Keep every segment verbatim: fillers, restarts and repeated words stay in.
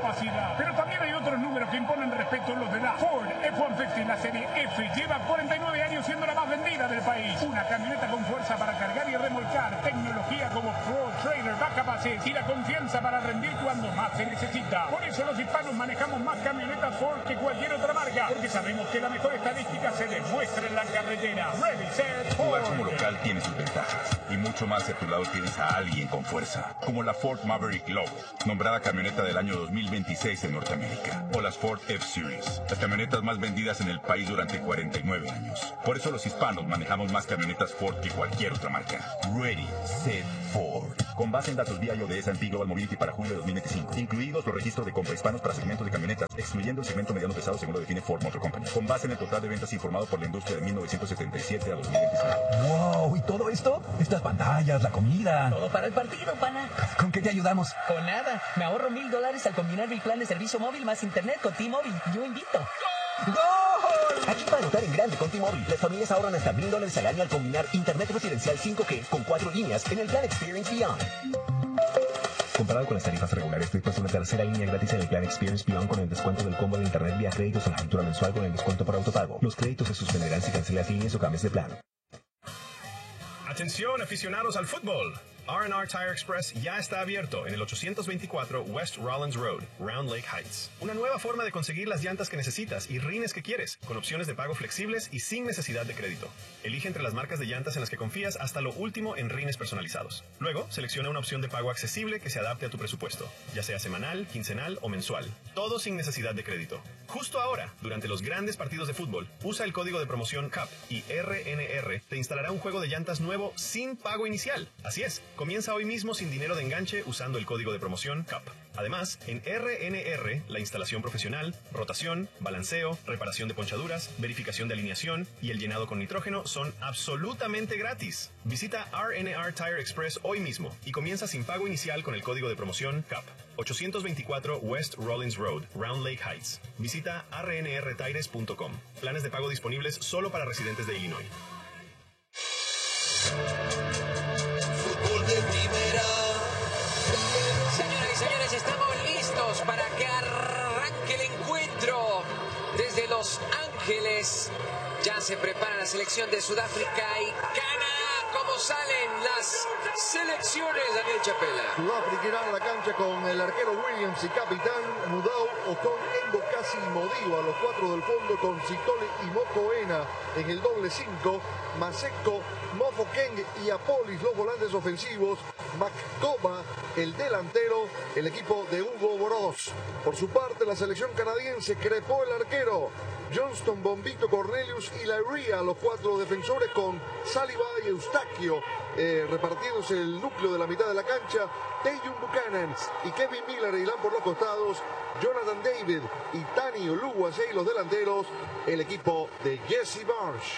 capacidad. Pero también hay otros números que imponen respeto, los de la Ford F ciento cincuenta, la serie F. Lleva cuarenta y nueve años siendo la más vendida del país. Una camioneta con fuerza para cargar y remolcar, tecnología como Ford Trailer Backup Assist y la confianza para rendir cuando más se necesita. Por eso los hispanos manejamos más camionetas Ford que cualquier otra marca, porque sabemos que la mejor estadística se demuestra en la carretera. Ready, set, Ford. Jugar como local tiene sus ventajas y mucho más si a tu lado tienes a alguien con fuerza, como la Ford Maverick Low, nombrada camioneta del año dos mil veintiséis en Norteamérica, o las Ford F-Series, las camionetas más vendidas en el país durante cuarenta y nueve años. Por eso los hispanos manejamos más camionetas Ford que cualquier otra marca. Ready, set, Ford. Con base en datos V I O de S and P Global Mobility para julio de dos mil veinticinco, incluidos los registros de compra hispanos para segmentos de camionetas, excluyendo el segmento mediano pesado según lo define Ford Motor Company, con base en el total de ventas informado por la industria de mil novecientos setenta y siete a dos mil veinticinco. ¡Wow! ¿Y todo esto? Estas pantallas, la comida. Todo para el partido, pana. ¿Con qué te ayudamos? Con nada. Me ahorro mil dólares al combinar mi plan de servicio móvil más internet con T-Mobile. Yo invito. ¡Gol! Aquí para anotar en grande con T-Mobile, las familias ahorran hasta mil dólares al año al combinar internet residencial cinco G con cuatro líneas en el plan Experience Beyond. Comparado con las tarifas regulares, después de una tercera línea gratis en el plan Experience Beyond con el descuento del combo de internet vía créditos a la factura mensual con el descuento por autopago. Los créditos se suspenderán si cancelas líneas o cambias de plan. Atención, aficionados al fútbol. R and R Tire Express ya está abierto en el ochocientos veinticuatro West Rollins Road, Round Lake Heights. Una nueva forma de conseguir las llantas que necesitas y rines que quieres, con opciones de pago flexibles y sin necesidad de crédito. Elige entre las marcas de llantas en las que confías hasta lo último en rines personalizados. Luego, selecciona una opción de pago accesible que se adapte a tu presupuesto, ya sea semanal, quincenal o mensual. Todo sin necesidad de crédito. Justo ahora, durante los grandes partidos de fútbol, usa el código de promoción C A P y R N R te instalará un juego de llantas nuevo sin pago inicial. Así es, comienza hoy mismo sin dinero de enganche usando el código de promoción C A P. Además, en R N R, la instalación profesional, rotación, balanceo, reparación de ponchaduras, verificación de alineación y el llenado con nitrógeno son absolutamente gratis. Visita R N R Tire Express hoy mismo y comienza sin pago inicial con el código de promoción C A P. ochocientos veinticuatro West Rollins Road, Round Lake Heights. Visita r n r tires punto com. Planes de pago disponibles solo para residentes de Illinois. Fútbol de primera. Señoras y señores, estamos listos para que arranque el encuentro desde Los Ángeles. Ya se prepara la selección de Sudáfrica y Canadá. ¿Cómo salen las selecciones, Daniel Chapela? Sudáfrica irá a la cancha con el arquero Williams y capitán Mudau o con Embokasi y Modiwa, los cuatro del fondo con Sitole y Mokoena en el doble cinco, Maseko, Mofokeng y Apolis los volantes ofensivos, Maktoba el delantero, el equipo de Hugo Broz. Por su parte, la selección canadiense crepó el arquero Johnston, Bombito, Cornelius y Laria, los cuatro defensores con Saliba y Eustaquio, eh, repartiéndose el núcleo de la mitad de la cancha, Tayun Buchanan y Kevin Miller irán por los costados, Jonathan David y Tani Oluwase los delanteros, el equipo de Jesse Marsh.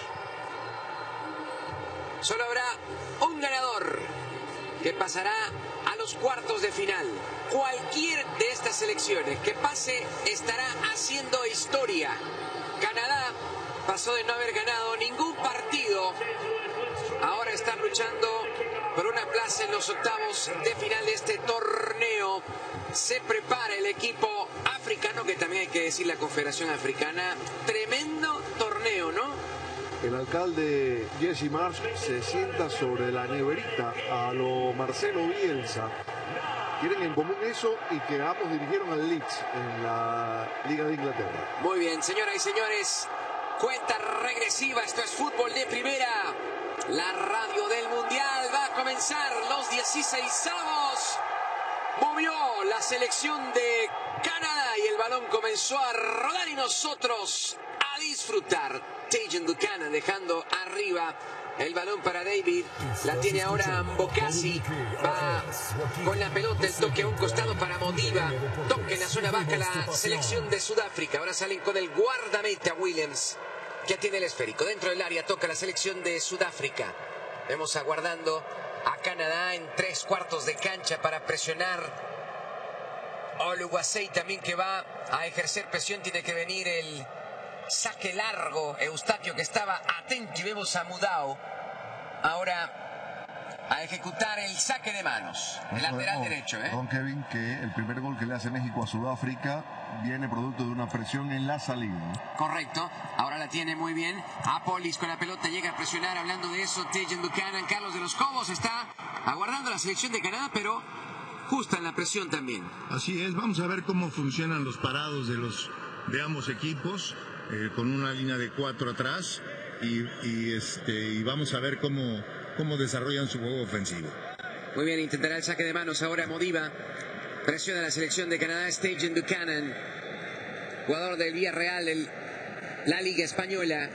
Solo habrá un ganador que pasará a los cuartos de final. Cualquier de estas selecciones que pase estará haciendo historia. Canadá pasó de no haber ganado ningún partido. Ahora están luchando por una plaza en los octavos de final de este torneo. Se prepara el equipo africano, que también hay que decir la Confederación Africana. Tremendo torneo, ¿no? El alcalde Jesse Marsh se sienta sobre la neverita a lo Marcelo Bielsa. Tienen en común eso y que ambos dirigieron al Leeds en la Liga de Inglaterra. Muy bien, señoras y señores, cuenta regresiva, esto es fútbol de primera. La radio del Mundial va a comenzar los dieciseisavos. Movió la selección de Canadá y el balón comenzó a rodar y nosotros a disfrutar. Tayun Buchanan dejando arriba el balón para David. La tiene ahora Mbokasi. Va con la pelota, el toque a un costado para Modiwa. Toque en la zona baja la selección de Sudáfrica. Ahora salen con el guardameta Williams. Ya tiene el esférico. Dentro del área toca la selección de Sudáfrica. Vemos aguardando a Canadá en tres cuartos de cancha para presionar. Oluwase también que va a ejercer presión. Tiene que venir el saque largo. Eustaquio que estaba atento y vemos a Mudau. Ahora a ejecutar el saque de manos. El lateral derecho, ¿eh? Don Kevin, que el primer gol que le hace México a Sudáfrica viene producto de una presión en la salida. Correcto, ahora la tiene muy bien. Apolis con la pelota llega a presionar. Hablando de eso, Tejan Buchanan, Carlos de los Cobos está aguardando la selección de Canadá, pero justa en la presión también. Así es, vamos a ver cómo funcionan los parados de los de ambos equipos, eh, con una línea de cuatro atrás, y, y, este, y vamos a ver cómo, cómo desarrollan su juego ofensivo. Muy bien, intentará el saque de manos ahora Modiva. Presiona la selección de Canadá, Tejan Buchanan, jugador del Villarreal, el, la Liga Española.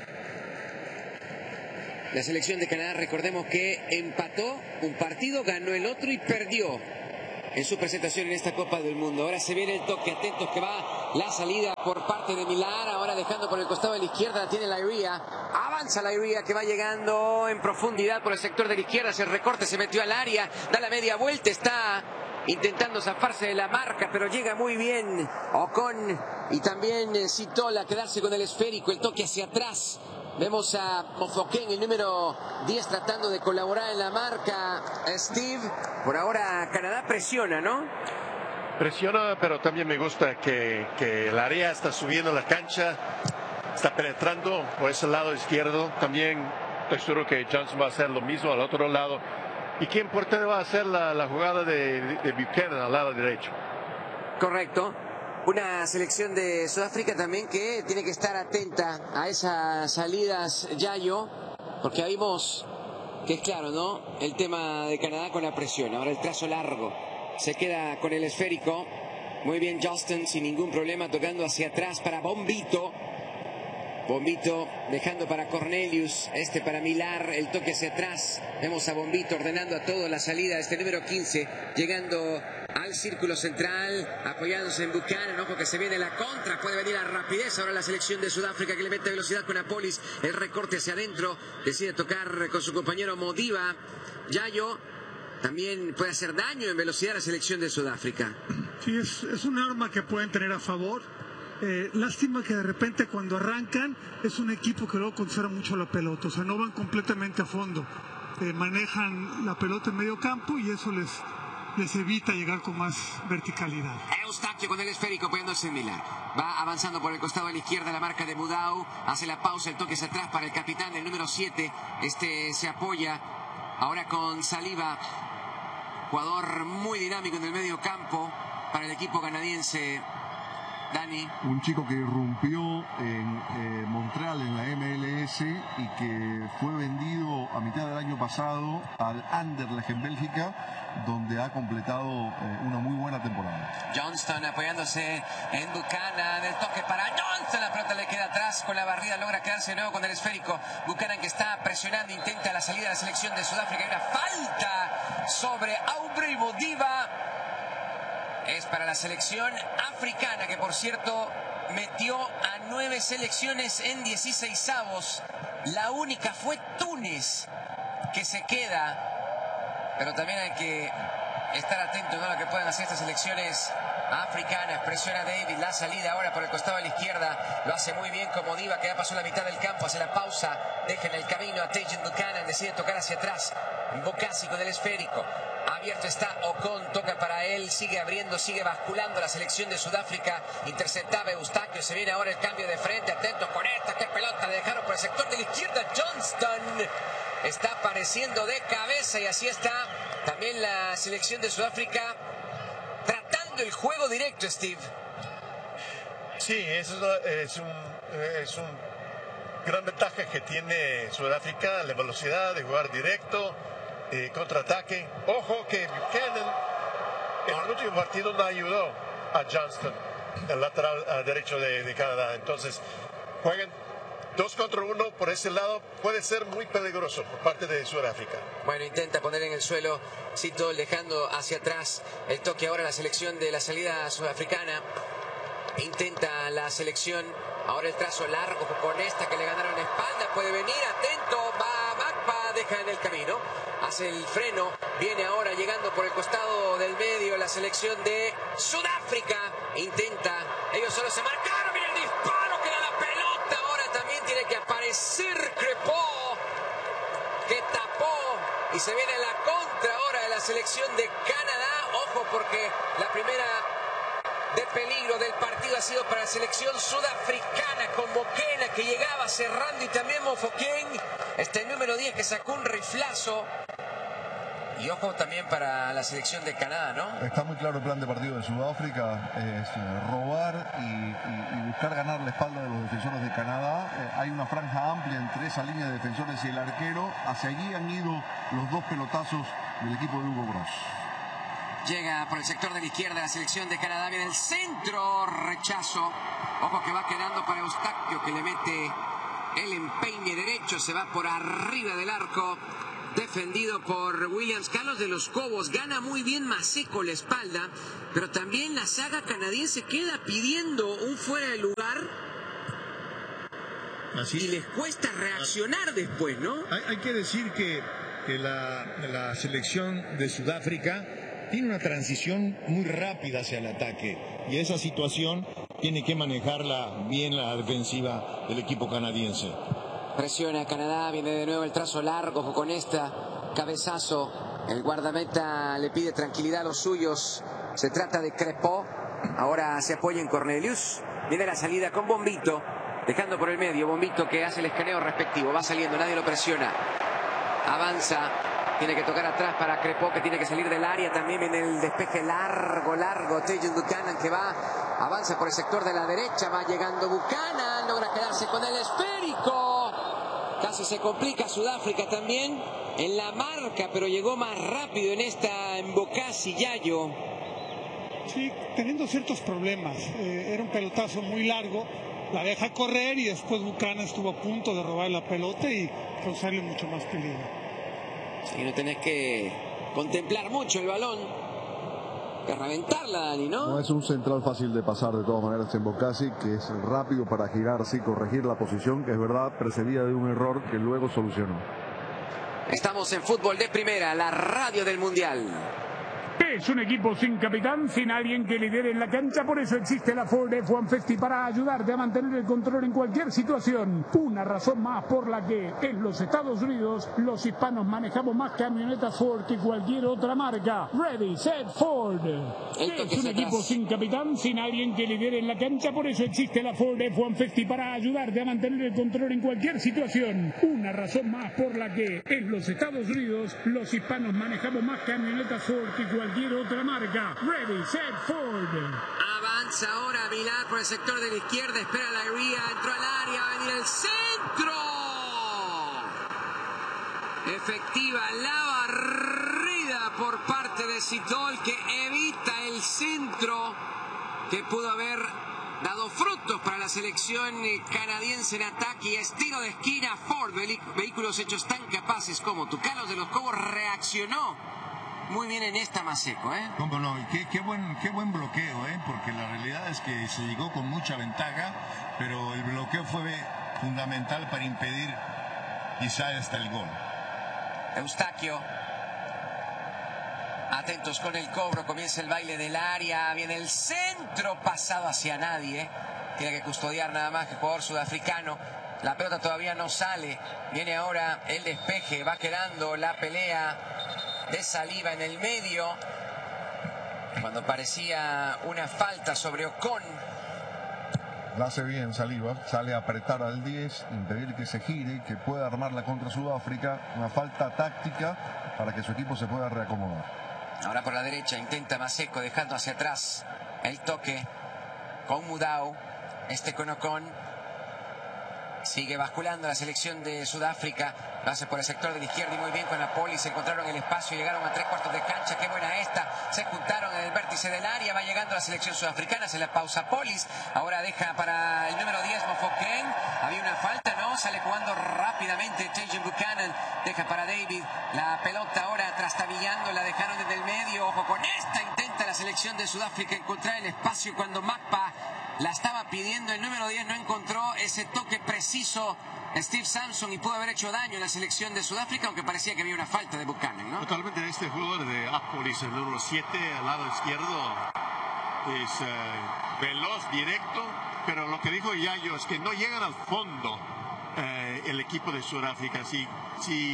La selección de Canadá, recordemos que empató un partido, ganó el otro y perdió en su presentación en esta Copa del Mundo. Ahora se viene el toque, atentos que va la salida por parte de Millar, ahora dejando por el costado de la izquierda, la tiene Lairía, avanza Lairía que va llegando en profundidad por el sector de la izquierda, hace el recorte, se metió al área, da la media vuelta, está intentando zafarse de la marca, pero llega muy bien Ocon y también Citola a quedarse con el esférico, el toque hacia atrás. Vemos a Mofoken, el número diez, tratando de colaborar en la marca. Steve, por ahora Canadá presiona, ¿no? Presiona, pero también me gusta que, que la área está subiendo la cancha, está penetrando por ese lado izquierdo. También estoy seguro que Johnson va a hacer lo mismo al otro lado. ¿Y quién por qué va a hacer la, la jugada de, de Buchanan al lado derecho? Correcto. Una selección de Sudáfrica también que tiene que estar atenta a esas salidas, Yayo, porque vimos que es claro, ¿no? El tema de Canadá con la presión. Ahora el trazo largo. Se queda con el esférico. Muy bien Justin, sin ningún problema, tocando hacia atrás para Bombito. Bombito dejando para Cornelius, este para Millar, el toque hacia atrás. Vemos a Bombito ordenando a todo la salida, este número quince, llegando al círculo central, apoyándose en Buchanan. Ojo que se viene la contra, puede venir a rapidez ahora la selección de Sudáfrica que le mete velocidad con Apolis, el recorte hacia adentro, decide tocar con su compañero Modiva. Yayo también puede hacer daño en velocidad a la selección de Sudáfrica. Sí, es, es un arma que pueden tener a favor. Eh, lástima que de repente cuando arrancan es un equipo que luego conserva mucho la pelota, o sea, no van completamente a fondo, eh, manejan la pelota en medio campo y eso les, les evita llegar con más verticalidad. Eustaquio con el esférico apoyándose en Millar, va avanzando por el costado de la izquierda la marca de Mudau, hace la pausa, el toque hacia atrás para el capitán del número siete, este se apoya ahora con Saliba, jugador muy dinámico en el medio campo para el equipo canadiense. Dani. Un chico que irrumpió en eh, Montreal en la M L S y que fue vendido a mitad del año pasado al Anderlecht en Bélgica, donde ha completado eh, una muy buena temporada. Johnston apoyándose en Buchanan, el toque para Johnston, la pelota le queda atrás con la barrida, logra quedarse de nuevo con el esférico. Buchanan que está presionando, intenta la salida de la selección de Sudáfrica, hay una falta sobre Aubrey Modiva. Es para la selección africana, que por cierto metió a nueve selecciones en dieciseisavos. La única fue Túnez, que se queda. Pero también hay que estar atentos, ¿no?, a lo que puedan hacer estas selecciones africanas. Presiona David, la salida ahora por el costado de la izquierda. Lo hace muy bien como Diva, que ya pasó la mitad del campo. Hace la pausa, deja en el camino a Tejan Buchanan. Decide tocar hacia atrás. Bocasi con el esférico. Abierto está Ocon, toca para él, sigue abriendo, sigue basculando la selección de Sudáfrica, interceptaba Eustaquio, se viene ahora el cambio de frente, atentos con esta, qué pelota, le dejaron por el sector de la izquierda, Johnston está apareciendo de cabeza y así está también la selección de Sudáfrica tratando el juego directo, Steve. Sí, eso es, una, es, un, es un gran ventaja que tiene Sudáfrica, la velocidad de jugar directo. Eh, contraataque. Ojo que Buchanan en el último partido no ayudó a Johnston, el lateral uh, derecho de, de Canadá. Entonces juegan dos contra uno por ese lado, puede ser muy peligroso por parte de Sudáfrica. Bueno, intenta poner en el suelo Cito, dejando hacia atrás el toque ahora la selección de la salida sudafricana. Intenta la selección ahora el trazo largo con esta que le ganaron la espalda, puede venir, atento, va Magpa, deja en el camino, hace el freno, viene ahora llegando por el costado del medio la selección de Sudáfrica, intenta, ellos solo se marcaron, mira el disparo que da la pelota, ahora también tiene que aparecer Crepó, que tapó Y se viene la contra ahora de la selección de Canadá. Ojo, porque la primera de peligro del partido ha sido para la selección sudafricana, con Mokoena que llegaba cerrando, y también Mofokeng, este número diez que sacó un riflazo. Y ojo también para la selección de Canadá, ¿no? Está muy claro el plan de partido de Sudáfrica, es eh, robar y, y, y buscar ganar la espalda de los defensores de Canadá. Eh, hay una franja amplia entre esa línea de defensores y el arquero. Hacia allí han ido los dos pelotazos del equipo de Hugo Broos. Llega por el sector de la izquierda la selección de Canadá, viene el centro, rechazo. Ojo que va quedando para Eustachio, que le mete el empeine derecho, se va por arriba del arco. Defendido por Williams. Carlos de los Cobos, gana muy bien Maseko la espalda, pero también la saga canadiense queda pidiendo un fuera de lugar. Así. Y les cuesta reaccionar después, ¿no? Hay, hay que decir que, que la, la selección de Sudáfrica tiene una transición muy rápida hacia el ataque, y esa situación tiene que manejarla bien la defensiva del equipo canadiense. Presiona Canadá, viene de nuevo el trazo largo con esta cabezazo. El guardameta le pide tranquilidad a los suyos. Se trata de Crepó. Ahora se apoya en Cornelius. Viene la salida con Bombito, dejando por el medio. Bombito que hace el escaneo respectivo. Va saliendo, nadie lo presiona. Avanza. Tiene que tocar atrás para Crepó, que tiene que salir del área. También viene el despeje largo, largo. Tejan Buchanan que va, avanza por el sector de la derecha. Va llegando Buchanan, logra quedarse con el esférico. Casi se complica Sudáfrica también en la marca, pero llegó más rápido en esta Mbokasi Yayo. Sí, teniendo ciertos problemas. Eh, era un pelotazo muy largo, la deja correr y después Buchanan estuvo a punto de robar la pelota y causarle mucho más peligro. Sí, no tenés que contemplar mucho el balón, que reventarla, Dani, ¿no? No es un central fácil de pasar de todas maneras en Mbokasi, que es rápido para girar, sí, corregir la posición, que es verdad, precedida de un error que luego solucionó. Estamos en Fútbol de Primera, la radio del Mundial. Es un equipo sin capitán, sin alguien que lidere en la cancha, por eso existe la Ford F uno cincuenta para ayudarte a mantener el control en cualquier situación. Una razón más por la que en los Estados Unidos los hispanos manejamos más camionetas Ford que cualquier otra marca. Ready, set, Ford. Es un equipo sin capitán, sin alguien que lidere en la cancha, por eso existe la Ford F uno cincuenta para ayudarte a mantener el control en cualquier situación. Una razón más por la que en los Estados Unidos los hispanos manejamos más camionetas Ford que cualquier otra marca. Ready, set, Ford. Avanza ahora Milán por el sector de la izquierda, espera la guía, entró al área, va a venir el centro. Efectiva la barrida por parte de Sitol, que evita el centro que pudo haber dado frutos para la selección canadiense en ataque. Y estilo de esquina Ford, vehículos hechos tan capaces como tú. Carlos de los Cobos reaccionó muy bien en esta Maseko, ¿eh? Cómo no, qué, qué, buen, qué buen bloqueo, ¿eh? Porque la realidad es que se llegó con mucha ventaja, pero el bloqueo fue fundamental para impedir quizá hasta el gol. Eustachio. Atentos con el cobro, comienza el baile del área, viene el centro pasado hacia nadie. Tiene que custodiar nada más que el jugador sudafricano. La pelota todavía no sale. Viene ahora el despeje, va quedando la pelea de Saliba en el medio, cuando parecía una falta sobre Ocon. La hace bien Saliba, sale a apretar al diez, impedir que se gire, que pueda armarla contra Sudáfrica. Una falta táctica para que su equipo se pueda reacomodar. Ahora por la derecha intenta Maseko, dejando hacia atrás el toque con Mudau, este con Ocon. Sigue basculando la selección de Sudáfrica. Lo hace por el sector de la izquierda y muy bien con la Poli. Se encontraron el espacio, llegaron a tres cuartos de cancha. Qué buena esta. Se juntaron en el vértice del área. Va llegando la selección sudafricana. Se la pausa Polis. Ahora deja para el número diez Mofokeng. Había una falta, ¿no? Sale jugando rápidamente Tejan Buchanan. Deja para David. La pelota ahora trastabillando. La dejaron desde el medio. Ojo con esta. Intenta la selección de Sudáfrica encontrar el espacio cuando Makpa la estaba pidiendo. El número diez no encontró ese toque preciso Steve Samson y pudo haber hecho daño en la selección de Sudáfrica, aunque parecía que había una falta de Buchanan, ¿no? Totalmente. Este jugador de Apolis, el número siete, al lado izquierdo, es uh, veloz, directo, pero lo que dijo Yayo es que no llegan al fondo uh, el equipo de Sudáfrica. Si, si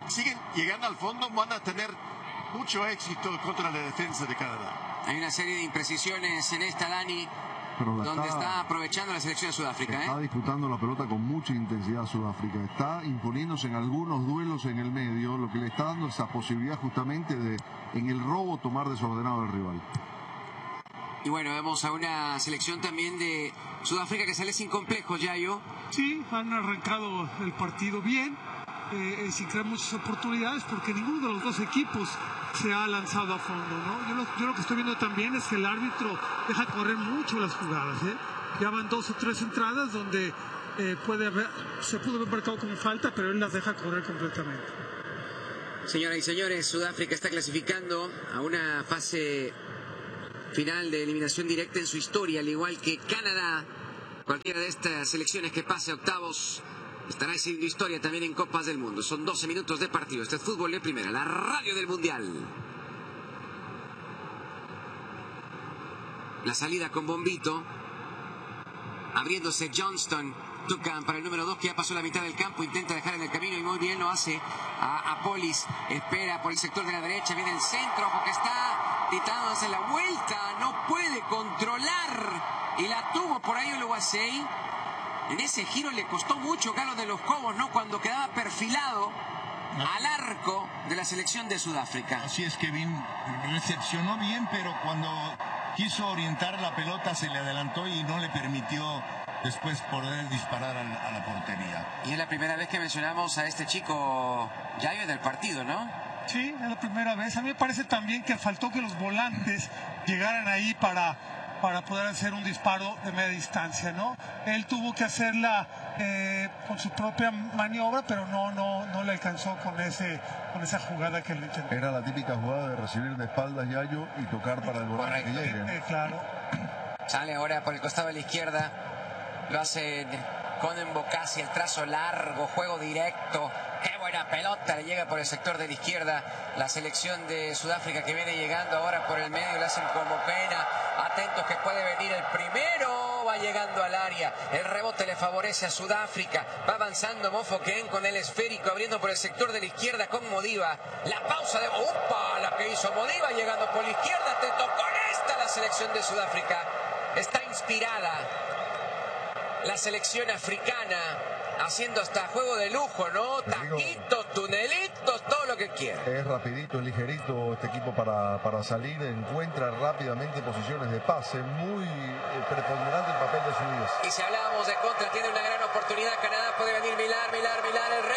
siguen llegando al fondo, van a tener mucho éxito contra la defensa de Canadá. Hay una serie de imprecisiones en esta, Dani, donde está, está aprovechando la selección de Sudáfrica. Está ¿eh? disputando la pelota con mucha intensidad Sudáfrica. Está imponiéndose en algunos duelos en el medio, lo que le está dando esa posibilidad justamente de, en el robo, tomar desordenado al rival. Y bueno, vemos a una selección también de Sudáfrica que sale sin complejos, Yayo. Sí, han arrancado el partido bien, eh, sin crear muchas oportunidades, porque ninguno de los dos equipos se ha lanzado a fondo, ¿no? Yo lo, yo lo que estoy viendo también es que el árbitro deja correr mucho las jugadas, ¿eh? Ya van dos o tres entradas donde eh, puede haber, se pudo haber marcado como falta, pero él las deja correr completamente. Señoras y señores, Sudáfrica está clasificando a una fase final de eliminación directa en su historia, al igual que Canadá. Cualquiera de estas selecciones que pase a octavos estará haciendo historia también en Copas del Mundo. Son doce minutos de partido. Este es Fútbol de Primera, la radio del Mundial. La salida con Bombito. Abriéndose Johnston. Tocan para el número dos, que ya pasó la mitad del campo. Intenta dejar en el camino y muy bien lo hace a, a Polis. Espera por el sector de la derecha. Viene el centro porque está titándose la vuelta. No puede controlar. Y la tuvo por ahí Oluwasei. En ese giro le costó mucho Galo de los Cobos, ¿no? Cuando quedaba perfilado al arco de la selección de Sudáfrica. Así es, Kevin recepcionó bien, pero cuando quiso orientar la pelota se le adelantó y no le permitió después poder disparar a la, a la portería. Y es la primera vez que mencionamos a este chico Yayo del partido, ¿no? Sí, es la primera vez. A mí me parece también que faltó que los volantes llegaran ahí para... para poder hacer un disparo de media distancia, ¿no? Él tuvo que hacerla eh, con su propia maniobra, pero no, no, no le alcanzó con ese, con esa jugada que le intentó. Era la típica jugada de recibir de espaldas Yayo y tocar para el volante que llegue. Eh, claro. Sale ahora por el costado de la izquierda, lo hace con Mbokasi, el trazo largo, juego directo. ¡Qué buena pelota! Le llega por el sector de la izquierda la selección de Sudáfrica, que viene llegando ahora por el medio. Le hacen como pena. Atentos que puede venir el primero. Va llegando al área. El rebote le favorece a Sudáfrica. Va avanzando Mofokeng con el esférico, abriendo por el sector de la izquierda con Modiba. La pausa de... ¡Upa! La que hizo Modiba llegando por la izquierda. Te tocó en esta la selección de Sudáfrica. Está inspirada la selección africana, haciendo hasta juego de lujo, ¿no? Taquitos, tunelitos, todo lo que quiera. Es rapidito, es ligerito este equipo para, para salir, encuentra rápidamente posiciones de pase, muy eh, preponderante el papel de su diez. Y si hablábamos de contra, tiene una gran oportunidad Canadá, puede venir Milar, Milar, Milar, el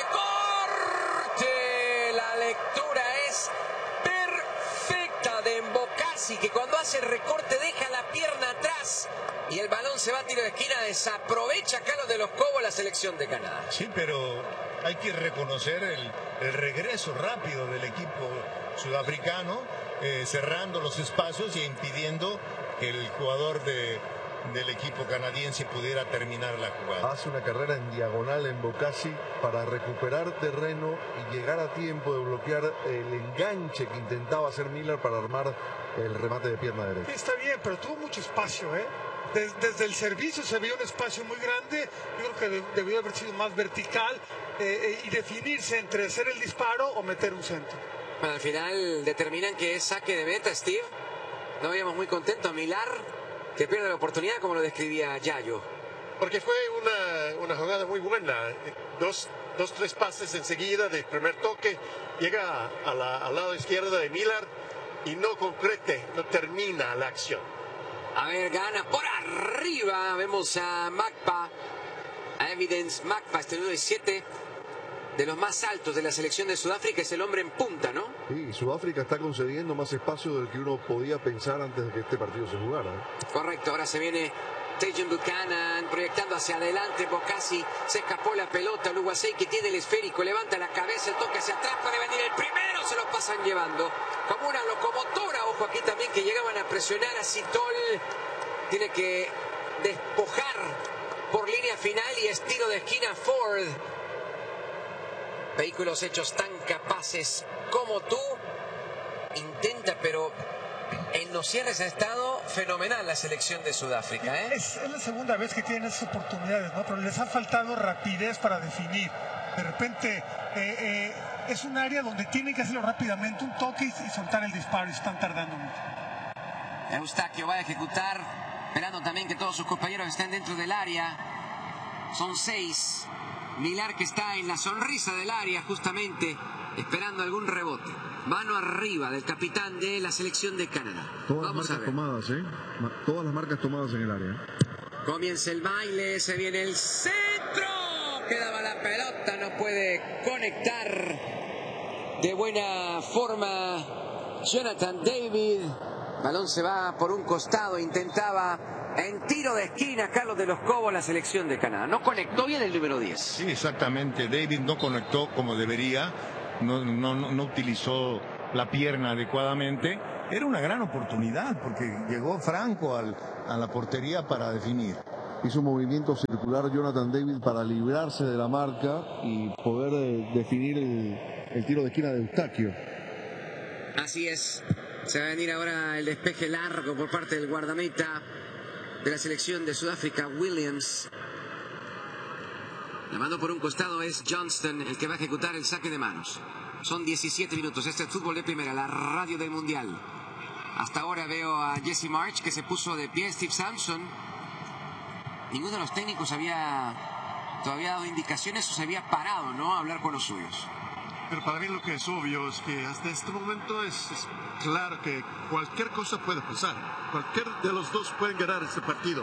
recorte. La lectura es perfecta de Mbokasi, que cuando hace el recorte deja la pierna atrás. Y el balón se va a tiro de esquina, desaprovecha Carlos de los Cobos la selección de Canadá. Sí, pero hay que reconocer el, el regreso rápido del equipo sudafricano, eh, cerrando los espacios e impidiendo que el jugador de, del equipo canadiense pudiera terminar la jugada. Hace una carrera en diagonal en Mbokasi para recuperar terreno y llegar a tiempo de bloquear el enganche que intentaba hacer Miller para armar el remate de pierna derecha. Está bien, pero tuvo mucho espacio, ¿eh? Desde, desde el servicio se veía un espacio muy grande. Yo creo que de, debió haber sido más vertical eh, eh, y definirse entre hacer el disparo o meter un centro. Bueno, al final determinan que es saque de meta, Steve. No veíamos muy contento a Milar, que pierde la oportunidad, como lo describía Yayo. Porque fue una, una jugada muy buena. Dos, dos, tres pases enseguida del primer toque. Llega a la, al lado izquierdo de Milar y no concrete, no termina la acción. A ver, gana por arriba. Vemos a Macpa, a Evidence Macpa, este número siete de los más altos de la selección de Sudáfrica. Es el hombre en punta, ¿no? Sí, Sudáfrica está concediendo más espacio del que uno podía pensar antes de que este partido se jugara, ¿eh? Correcto, ahora se viene Tejan Buchanan proyectando hacia adelante. Mbokasi, se escapó la pelota. Oluwasei, que tiene el esférico, levanta la cabeza, el toque hacia atrás, puede venir el primero, se lo pasan llevando como una locomotora. Ojo aquí también que llegaban a presionar a Sitol. Tiene que despojar por línea final y estilo de esquina Ford. Vehículos hechos tan capaces como tú. Intenta, pero en los cierres ha estado fenomenal la selección de Sudáfrica, ¿eh? Es, es la segunda vez que tienen esas oportunidades, ¿no? Pero les ha faltado rapidez para definir. De repente, eh, eh, es un área donde tienen que hacerlo rápidamente, un toque y, y soltar el disparo, y están tardando mucho. Eustáquio va a ejecutar, esperando también que todos sus compañeros estén dentro del área. Son seis. Millar, que está en la sonrisa del área, justamente esperando algún rebote. Mano arriba del capitán de la selección de Canadá. Todas Vamos las marcas tomadas, ¿eh? Todas las marcas tomadas en el área. Comienza el baile, se viene el centro. Quedaba la pelota, no puede conectar de buena forma Jonathan David. Balón se va por un costado, intentaba en tiro de esquina Carlos de los Cobos la selección de Canadá. No conectó bien el número diez. Sí, exactamente. David no conectó como debería, no, no, no, no utilizó la pierna adecuadamente. Era una gran oportunidad porque llegó franco al, a la portería para definir. Hizo un movimiento circular Jonathan David para librarse de la marca y poder eh, definir el, el tiro de esquina de Eustáquio. Así es. Se va a venir ahora el despeje largo por parte del guardameta de la selección de Sudáfrica, Williams. La mano por un costado es Johnston, el que va a ejecutar el saque de manos. Son diecisiete minutos. Este es Fútbol de Primera, la radio del Mundial. Hasta ahora veo a Jesse March, que se puso de pie. Steve Sampson. Ninguno de los técnicos había todavía dado indicaciones o se había parado, ¿no?, a hablar con los suyos. Pero para mí lo que es obvio es que hasta este momento es, es claro que cualquier cosa puede pasar. Cualquier de los dos pueden ganar este partido.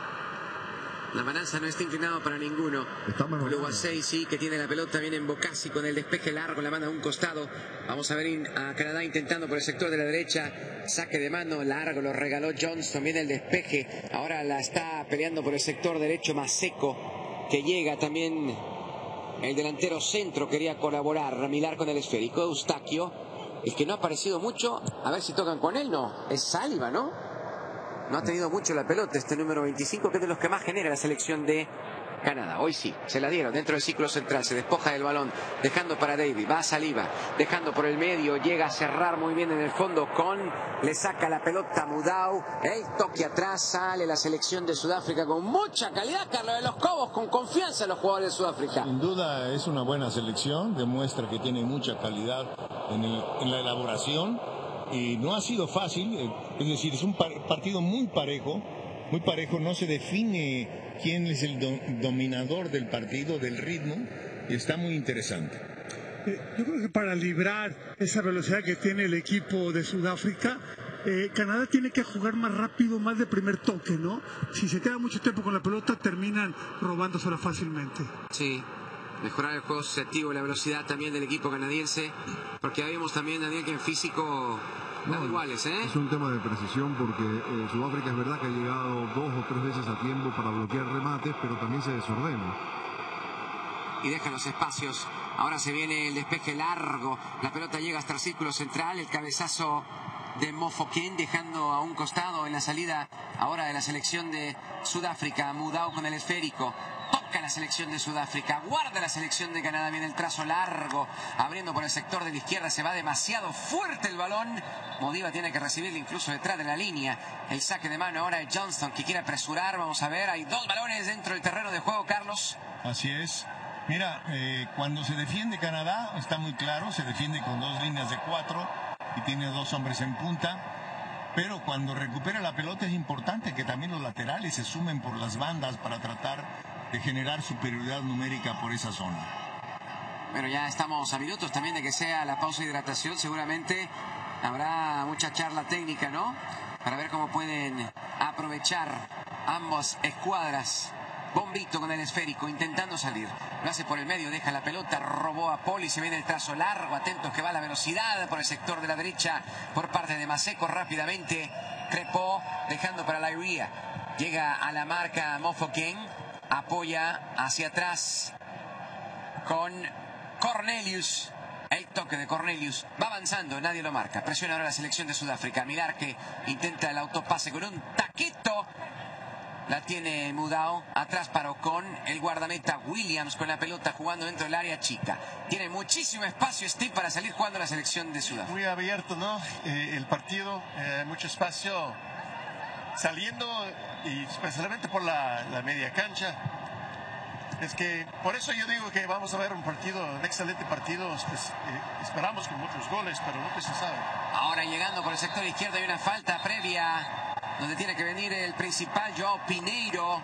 La balanza no está inclinada para ninguno. Luguasei sí que tiene la pelota, viene en Bocasi con el despeje largo, la manda a un costado. Vamos a ver a Canadá intentando por el sector de la derecha. Saque de mano largo, lo regaló Johnston, viene el despeje. Ahora la está peleando por el sector derecho Maseco, que llega también el delantero centro, quería colaborar. Millar con el esférico. Eustáquio, el que no ha aparecido mucho. A ver si tocan con él, no. Es Saliba, ¿no? No ha tenido mucho la pelota este número veinticinco, que es de los que más genera la selección de Canadá. Hoy sí, se la dieron dentro del ciclo central, se despoja del balón, dejando para David, va a Saliba, dejando por el medio, llega a cerrar muy bien en el fondo con, le saca la pelota a Mudau, el toque atrás, sale la selección de Sudáfrica con mucha calidad. Carlos de los Cobos, con confianza en los jugadores de Sudáfrica. Sin duda es una buena selección, demuestra que tiene mucha calidad en, el, en la elaboración. Y no ha sido fácil, es decir, es un par partido muy parejo, muy parejo, no se define quién es el do dominador del partido, del ritmo, y está muy interesante. Eh, yo creo que para librar esa velocidad que tiene el equipo de Sudáfrica, eh, Canadá tiene que jugar más rápido, más de primer toque, ¿no? Si se queda mucho tiempo con la pelota, terminan robándosela fácilmente. Sí. Mejorar el juego asociativo, la velocidad también del equipo canadiense, porque ya vimos también, Daniel, que en físico no, no iguales, ¿eh? Es un tema de precisión porque eh, Sudáfrica es verdad que ha llegado dos o tres veces a tiempo para bloquear remates, pero también se desordena. Y deja los espacios. Ahora se viene el despeje largo, la pelota llega hasta el círculo central, el cabezazo de Mofokeng dejando a un costado en la salida ahora de la selección de Sudáfrica. Mudau con el esférico. Toca la selección de Sudáfrica, guarda la selección de Canadá, viene el trazo largo, abriendo por el sector de la izquierda, se va demasiado fuerte el balón. Modiva tiene que recibirlo incluso detrás de la línea. El saque de mano ahora de Johnston, que quiere apresurar. Vamos a ver, hay dos balones dentro del terreno de juego, Carlos. Así es. Mira, eh, cuando se defiende Canadá, está muy claro, se defiende con dos líneas de cuatro y tiene dos hombres en punta. Pero cuando recupera la pelota es importante que también los laterales se sumen por las bandas para tratar de generar superioridad numérica por esa zona. Bueno, ya estamos a minutos también de que sea la pausa de hidratación. Seguramente habrá mucha charla técnica, ¿no? Para ver cómo pueden aprovechar ambas escuadras. Bombito con el esférico, intentando salir. Lo hace por el medio, deja la pelota, robó a Poli, se viene el trazo largo, atentos que va la velocidad por el sector de la derecha por parte de Maseco rápidamente. Crepó, dejando para la Iría. Llega a la marca Mofokeng. Apoya hacia atrás con Cornelius. El toque de Cornelius. Va avanzando, nadie lo marca. Presiona ahora la selección de Sudáfrica. Millar, que intenta el autopase con un taquito. La tiene Mudau. Atrás para Ocon. El guardameta Williams con la pelota jugando dentro del área chica. Tiene muchísimo espacio Steve para salir jugando la selección de Sudáfrica. Muy abierto, ¿no? Eh, el partido, eh, mucho espacio saliendo y especialmente por la, la media cancha. es que por eso yo digo que vamos a ver un partido, un excelente partido. Pues, eh, esperamos con muchos goles, pero nunca se sabe. Ahora llegando por el sector izquierdo hay una falta previa donde tiene que venir el principal, Joao Pineiro,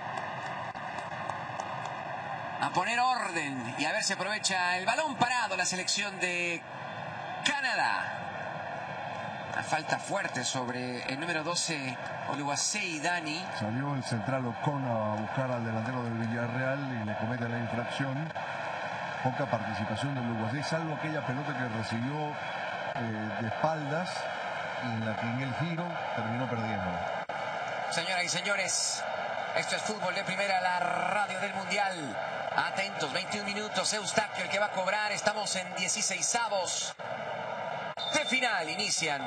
a poner orden y a ver si aprovecha el balón parado la selección de Canadá. Una falta fuerte sobre el número doce, Oluwasei Dani. Salió el central O'Connor a buscar al delantero del Villarreal y le comete la infracción. Poca participación de Oluwasei, salvo aquella pelota que recibió eh, de espaldas y en la que en el giro terminó perdiendo. Señoras y señores, esto es Fútbol de Primera, la radio del Mundial. Atentos, veintiún minutos, Eustaquio el que va a cobrar. Estamos en dieciseisavos de final. Inician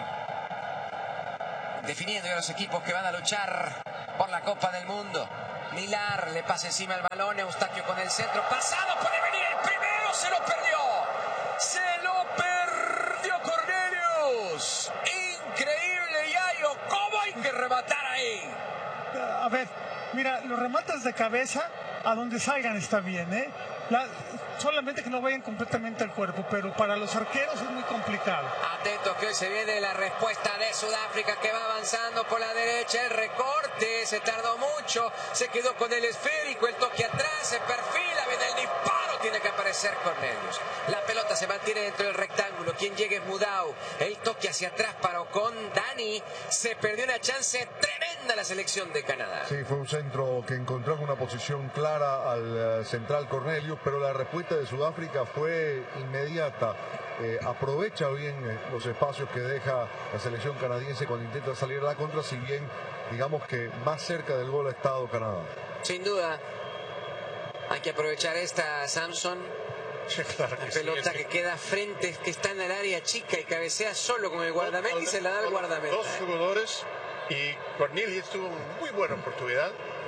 definiendo ya los equipos que van a luchar por la Copa del Mundo. Millar le pasa encima el balón, Eustaquio con el centro, pasado, puede venir el primero, se lo perdió. Se lo perdió Cornelius. Increíble, Yayo, ¿cómo hay que rematar ahí? A ver, mira, los remates de cabeza, a donde salgan está bien, ¿eh? La, solamente que no vayan completamente al cuerpo, pero para los arqueros es muy complicado. Atentos que hoy se viene la respuesta de Sudáfrica, que va avanzando por la derecha, el recorte, se tardó mucho, se quedó con el esférico, el toque atrás, se perfila, viene el disparo, tiene que aparecer Cornelius. La pelota se mantiene dentro del rectángulo, quien llegue es Mudau, el toque hacia atrás para Ocon, Dani, se perdió una chance tremenda la selección de Canadá. Sí, fue un centro que encontró en una posición clara al uh, central Cornelius, pero la respuesta de Sudáfrica fue inmediata. Eh, aprovecha bien eh, los espacios que deja la selección canadiense cuando intenta salir a la contra, si bien digamos que más cerca del gol ha estado Canadá. Sin duda, hay que aprovechar esta, Samson. Claro que la pelota sí, que queda frente, que está en el área chica y cabecea solo con el guardameta y se la da al guardameta. Dos jugadores y Cornelius tuvo una muy buena oportunidad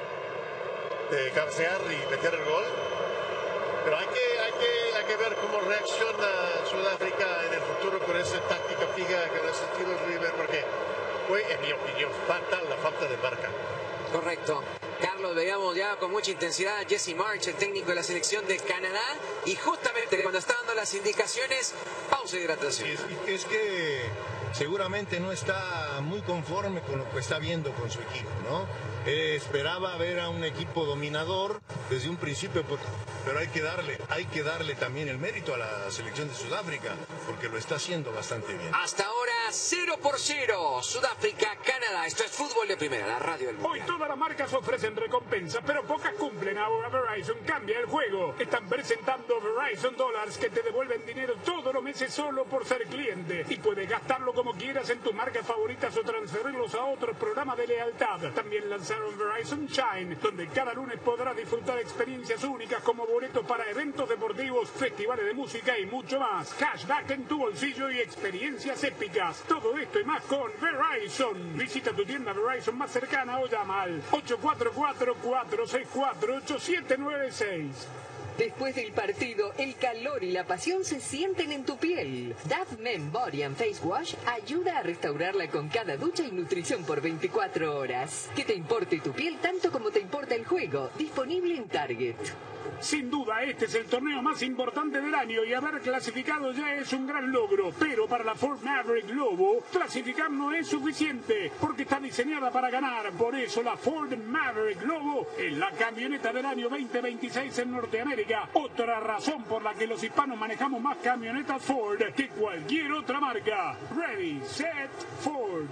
de cabecear y meter el gol. Pero hay que, hay que, hay que ver cómo reacciona Sudáfrica en el futuro con esa táctica fija, con ese estilo de River, porque fue, en mi opinión, fatal la falta de marca. Correcto. Carlos, veíamos ya con mucha intensidad a Jesse March, el técnico de la selección de Canadá, y justamente cuando está dando las indicaciones, pausa y hidratación. Es, es que seguramente no está muy conforme con lo que está viendo con su equipo, ¿no? Eh, esperaba ver a un equipo dominador desde un principio, pero hay que darle, hay que darle también el mérito a la selección de Sudáfrica, porque lo está haciendo bastante bien. Hasta ahora, cero por cero, Sudáfrica, Canadá. Esto es Fútbol de Primera, la radio del Mundial. Hoy todas las marcas ofrecen recompensas, pero pocas cumplen. Ahora Verizon cambia el juego. Están presentando Verizon Dollars, que te devuelven dinero todos los meses solo por ser cliente. Y puedes gastarlo como quieras en tus marcas favoritas o transferirlos a otros programas de lealtad. También lanzaron Verizon Shine, donde cada lunes podrás disfrutar experiencias únicas como boletos para eventos deportivos, festivales de música y mucho más. Cashback en tu bolsillo y experiencias épicas. Todo esto y más con Verizon. Visita tu tienda Verizon más cercana o llama al ocho cuatro cuatro, cuatro seis cuatro, ocho siete nueve seis. Después del partido, el calor y la pasión se sienten en tu piel. Dove Men Body and Face Wash ayuda a restaurarla con cada ducha y nutrición por veinticuatro horas. Que te importe tu piel tanto como te importa el juego. Disponible en Target. Sin duda, este es el torneo más importante del año y haber clasificado ya es un gran logro. Pero para la Ford Maverick Lobo, clasificar no es suficiente porque está diseñada para ganar. Por eso la Ford Maverick Lobo es la camioneta del año veinte veintiséis en Norteamérica. Otra razón por la que los hispanos manejamos más camionetas Ford que cualquier otra marca. Ready, set, Ford.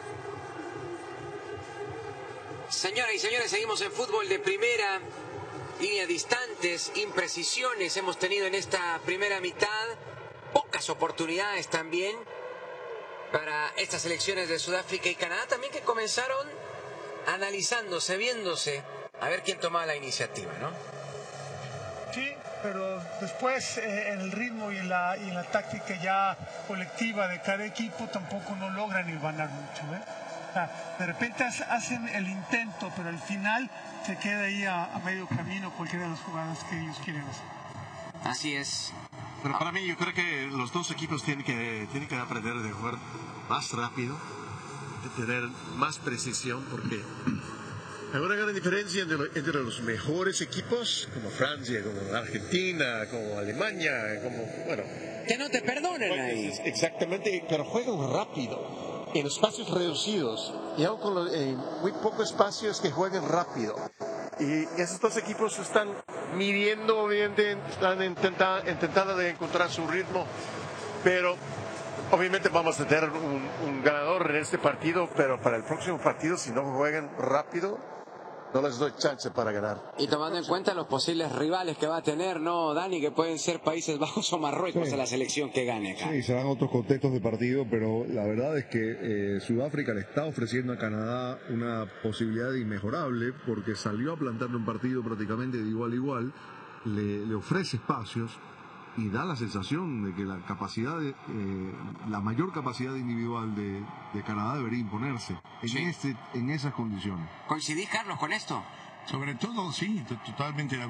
Señoras y señores, seguimos en Fútbol de Primera. Líneas distantes, imprecisiones hemos tenido en esta primera mitad. Pocas oportunidades también para estas selecciones de Sudáfrica y Canadá también, que comenzaron analizándose, viéndose, a ver quién tomaba la iniciativa, ¿no? Sí, pero después eh, en el ritmo y en, la, y en la táctica ya colectiva de cada equipo tampoco no logran hilvanar mucho, ¿eh? O sea, de repente hacen el intento, pero al final se queda ahí a, a medio camino cualquiera de las jugadas que ellos quieren hacer. Así es. Pero para mí yo creo que los dos equipos tienen que, tienen que aprender a jugar más rápido, de tener más precisión, porque Hay una gran diferencia entre, lo, entre los mejores equipos, como Francia, como Argentina, como Alemania, como, bueno... Que no te perdonen ahí. Exactamente, pero juegan rápido, en espacios reducidos, y aún con lo, en muy poco espacio es que juegan rápido. Y esos dos equipos están midiendo, obviamente, están intentando, intentando de encontrar su ritmo, pero obviamente vamos a tener un, un ganador en este partido, pero para el próximo partido, si no juegan rápido, no les doy chance para ganar. Y tomando en cuenta los posibles rivales que va a tener, ¿no, Dani? Que pueden ser Países Bajos o Marruecos, sí, en la selección que gane acá. Sí, serán otros contextos de partido, pero la verdad es que eh, Sudáfrica le está ofreciendo a Canadá una posibilidad inmejorable, porque salió a plantarle un partido prácticamente de igual a igual, le, le ofrece espacios y da la sensación de que la capacidad, de, eh, la mayor capacidad individual de, de Canadá debería imponerse en, sí. este, en esas condiciones. ¿Coincidís, Carlos, con esto? Sobre todo, sí, totalmente de acuerdo.